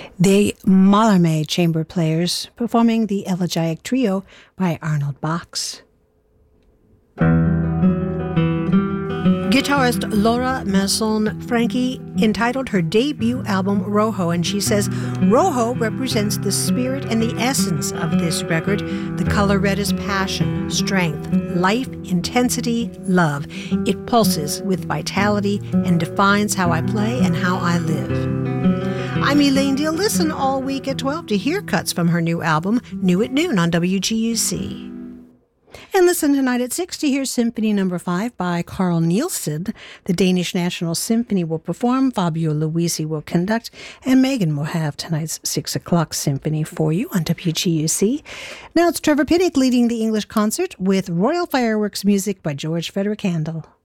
The Mallarmé Chamber Players performing the Elegiac Trio by Arnold Bax. Guitarist Laura Masson-Franchi entitled her debut album Rojo, and she says, Rojo represents the spirit and the essence of this record. The color red is passion, strength, life, intensity, love. It pulses with vitality and defines how I play and how I live. I'm Elaine Deal. Listen all week at 12 to hear cuts from her new album, New at Noon on WGUC. And listen tonight at 6 to hear Symphony No. 5 by Carl Nielsen. The Danish National Symphony will perform, Fabio Luisi will conduct, and Megan will have tonight's 6 o'clock symphony for you on WGUC. Now it's Trevor Pinnock leading the English concert with Royal Fireworks music by George Frederick Handel.